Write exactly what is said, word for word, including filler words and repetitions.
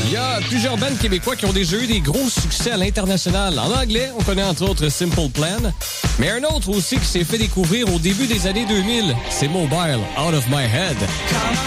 Il y a plusieurs bandes québécois qui ont déjà eu des gros succès à l'international. En anglais, on connaît entre autres Simple Plan, mais un autre aussi qui s'est fait découvrir au début des années deux mille, c'est Mobile, Out of My Head.